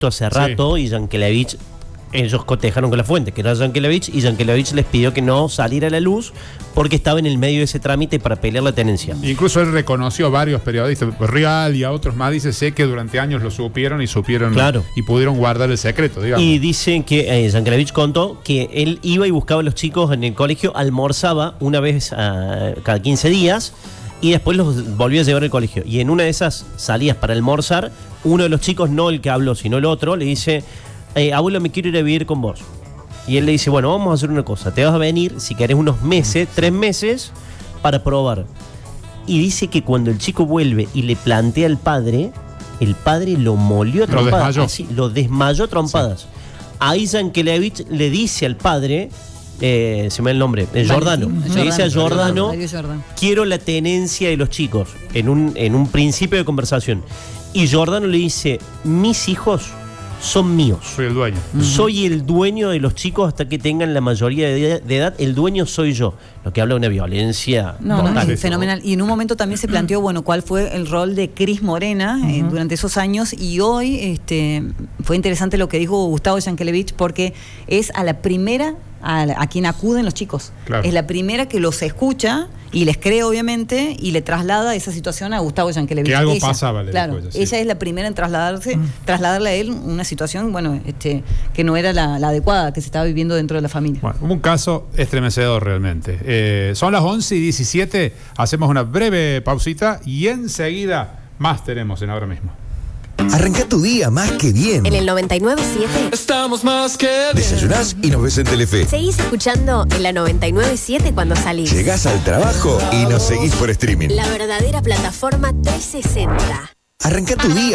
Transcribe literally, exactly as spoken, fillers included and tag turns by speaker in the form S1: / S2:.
S1: hace rato sí. y Yankelevich, ellos cotejaron con la fuente, que era Yankelevich, y Yankelevich les pidió que no saliera a la luz porque estaba en el medio de ese trámite para pelear la tenencia.
S2: Incluso él reconoció a varios periodistas, Real y a otros más, dice, sé que durante años lo supieron y supieron
S1: claro.
S2: y pudieron guardar el secreto, digamos.
S1: Y dicen que eh, Yankelevich contó que él iba y buscaba a los chicos en el colegio, almorzaba una vez a, cada quince días y después los volvió a llevar al colegio. Y en una de esas salidas para almorzar, uno de los chicos, no el que habló, sino el otro, le dice... Eh, abuelo, me quiero ir a vivir con vos. Y él le dice, bueno, vamos a hacer una cosa. Te vas a venir, si querés, unos meses, tres meses, para probar. Y dice que cuando el chico vuelve y le plantea al padre, el padre lo molió a trompadas.
S2: Lo desmayó.
S1: Así, lo desmayó a trompadas. Sí. Ahí Yankelevich le dice al padre, eh, se me da el nombre, eh, Giordano.
S3: Valentín,
S1: le dice a Giordano,
S3: Giordano,
S1: quiero la tenencia de los chicos, en un, en un principio de conversación. Y Giordano le dice, mis hijos... son míos.
S2: Soy el dueño.
S1: Uh-huh. Soy el dueño de los chicos hasta que tengan la mayoría de, de edad. El dueño soy yo. Lo que habla de una violencia
S3: no, no, es fenomenal. Y en un momento también se planteó, bueno, cuál fue el rol de Cris Morena uh-huh. eh, durante esos años. Y hoy este, fue interesante lo que dijo Gustavo Yankelevich, porque es a la primera a, a quien acuden los chicos. Claro. Es la primera que los escucha y les cree, obviamente, y le traslada esa situación a Gustavo Yankelevich.
S2: Que algo
S3: ella,
S2: pasaba.
S3: Claro, ella, sí. ella es la primera en trasladarse, mm. trasladarle a él una situación, bueno, este, que no era la, la adecuada, que se estaba viviendo dentro de la familia.
S2: Bueno, un caso estremecedor realmente. Eh, son las once y diecisiete, hacemos una breve pausita y enseguida más tenemos en Ahora Mismo.
S4: Arranca tu día más que bien.
S5: En el noventa y nueve punto siete.
S6: Estamos más que bien.
S4: Desayunás y nos ves en Telefe.
S5: Seguís escuchando en la noventa y nueve punto siete cuando salís.
S4: Llegás al trabajo y nos seguís por streaming.
S5: La verdadera plataforma trescientos sesenta.
S4: Arranca tu día